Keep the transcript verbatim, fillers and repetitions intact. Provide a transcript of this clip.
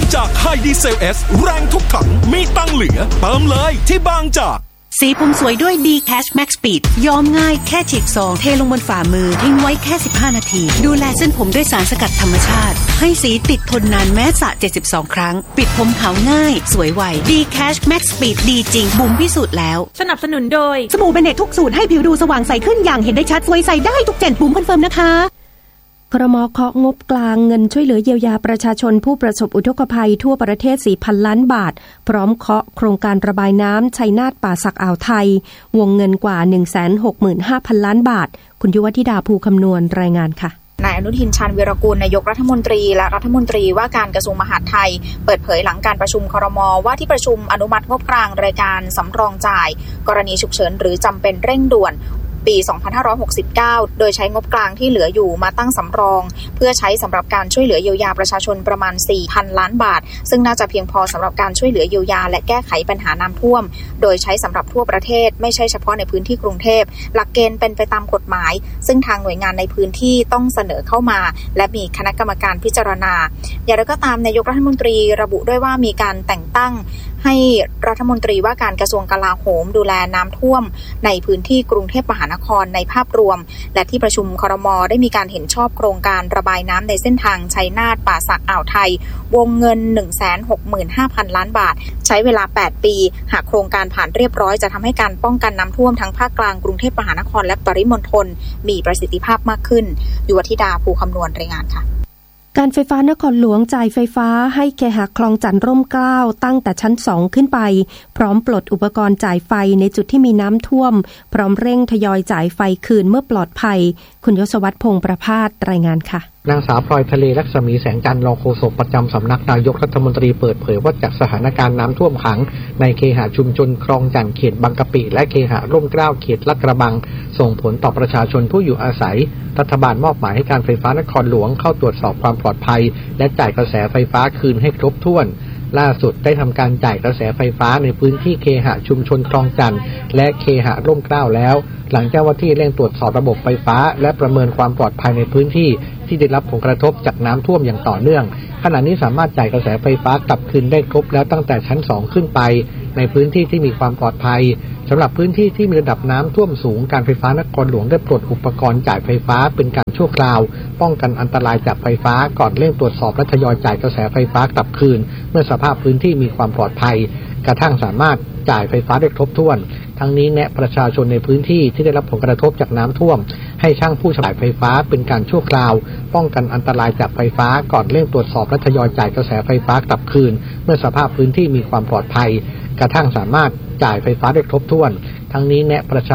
จากไฮดีเซลเอสแรงทุกถังมีตังเหลือเติมเลยที่บางจากสีผมสวยด้วย D Cash Max Speed ย้อมง่ายแค่ฉีกซองเทลงบนฝ่ามือทิ้งไว้แค่สิบห้านาทีดูแลเส้นผมด้วยสารสกัดธรรมชาติให้สีติดทนนานแม้สระเจ็ดสิบสองครั้งปิดผมขาวง่ายสวยไว D Cash Max Speed ดีจริงบุ๋มพิสูจน์แล้วสนับสนุนโดยสบู่เบเนตทุกสูตรให้ผิวดูสว่างใสขึ้นอย่างเห็นได้ชัดสวยใสได้ทุกเจนบุ๋มคอนเฟิร์มนะคะครม.เคาะงบกลางเงินช่วยเหลือเยียวยาประชาชนผู้ประสบอุทกภัยทั่วประเทศ สี่พัน ล้านบาทพร้อมเคาะโครงการระบายน้ำชัยนาทป่าสักอ่าวไทยวงเงินกว่า หนึ่งแสนหกหมื่นห้าพัน ล้านบาทคุณยุวธิดาภูคำนวณรายงานค่ะนายอนุทินชาญวีรกูลนายกรัฐมนตรีและรัฐมนตรีว่าการกระทรวงมหาดไทยเปิดเผยหลังการประชุมครม.ว่าที่ประชุมอนุมัติงบกลางรายการสำรองจ่ายกรณีฉุกเฉินหรือจำเป็นเร่งด่วนปี สองพันห้าร้อยหกสิบเก้า โดยใช้งบกลางที่เหลืออยู่มาตั้งสำรองเพื่อใช้สำหรับการช่วยเหลือเยียวยาประชาชนประมาณ สี่พัน ล้านบาทซึ่งน่าจะเพียงพอสำหรับการช่วยเหลือเยียวยาและแก้ไขปัญหาน้ำท่วมโดยใช้สำหรับทั่วประเทศไม่ใช่เฉพาะในพื้นที่กรุงเทพหลักเกณฑ์เป็นไปตามกฎหมายซึ่งทางหน่วยงานในพื้นที่ต้องเสนอเข้ามาและมีคณะกรรมการพิจารณาอย่างไรก็ตามนายกรัฐมนตรีระบุด้วยว่ามีการแต่งตั้งให้รัฐมนตรีว่าการกระทรวงกลาโหมดูแลน้ำท่วมในพื้นที่กรุงเทพมหานครในภาพรวมและที่ประชุมครม.ได้มีการเห็นชอบโครงการระบายน้ำในเส้นทางชัยนาทป่าสักอ่าวไทยวงเงิน หนึ่งแสนหกหมื่นห้าพัน ล้านบาทใช้เวลาแปดปีหากโครงการผ่านเรียบร้อยจะทำให้การป้องกันน้ำท่วมทั้งภาคกลางกรุงเทพมหานครและปริมณฑลมีประสิทธิภาพมากขึ้นยุวธิดาภูคำนวณรายงานค่ะการไฟฟ้านครหลวงจ่ายไฟฟ้าให้เคหะคลองจันทน์ร่มเกล้าตั้งแต่ชั้นสองขึ้นไปพร้อมปลดอุปกรณ์จ่ายไฟในจุดที่มีน้ำท่วมพร้อมเร่งทยอยจ่ายไฟคืนเมื่อปลอดภัยคุณยศวัฒน์พงษ์ประภาสรายงานค่ะนางสาวพลอยทะเลลักษมีแสงจันทร์รองโฆษกประจำสำนักนายกรัฐมนตรีเปิดเผยว่าจากสถานการณ์น้ำท่วมขังในเคหะชุมชนคลองจันทน์เขตบางกะปิและเคหะร่มเกล้าเขตลาดกระบังส่งผลต่อประชาชนผู้อยู่อาศัยรัฐบาลมอบหมายให้การไฟฟ้านครหลวงเข้าตรวจสอบความปลอดภัยและจ่ายกระแสไฟฟ้าคืนให้ครบถ้วนล่าสุดได้ทำการจ่ายกระแสไฟฟ้าในพื้นที่เคหะชุมชนคลองจันทน์และเคหะร่มเกล้าแล้วหลังเจ้าหน้าที่เร่งตรวจสอบระบบไฟฟ้าและประเมินความปลอดภัยในพื้นที่ที่ได้รับผลกระทบจากน้ำท่วมอย่างต่อเนื่องขณะนี้สามารถจ่ายกระแสไฟฟ้ากลับคืนได้ครบแล้วตั้งแต่ชั้นสองขึ้นไปในพื้นที่ที่มีความปลอดภัยสำหรับพื้นที่ที่มีระดับน้ำท่วมสูงการไฟฟ้านครหลวงได้ปลดอุปกรณ์จ่ายไฟฟ้าเป็นการชั่วคราวป้องกันอันตรายจากไฟฟ้าก่อนเร่งตรวจสอบและทยอยจ่ายกระแสไฟฟ้ากลับคืนเมื่อสภาพพื้นที่มีความปลอดภัยกระทั่งสามารถจ่ายไฟฟ้าได้ครบถ้วนทั้งนี้แนะประชาชนในพื้นที่ที่ได้รับผลกระทบจากน้ำท่วมให้ช่างผู้จ่ายไฟฟ้าเป็นการชั่วคราวป้องกันอันตรายจากไฟฟ้าก่อนเร่งตรวจสอบและทยอยจ่ายกระแสไฟฟ้ากลับคืนเมื่อสภาพพื้นที่มีความปลอดภัยกระทั่งสามารถจ่ายไฟฟ้าได้ครบถ้วนทั้งนี้แนะประชา